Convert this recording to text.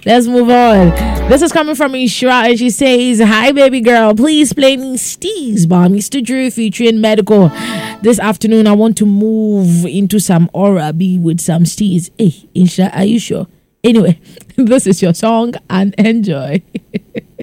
Let's move on. This is coming from Ishra, and she says, "Hi, baby girl. Please play me Steez by Mr. Drew featuring Medical. This afternoon, I want to move into some aura B with some Steez." Hey, Ishra, are you sure? Anyway, this is your song and enjoy.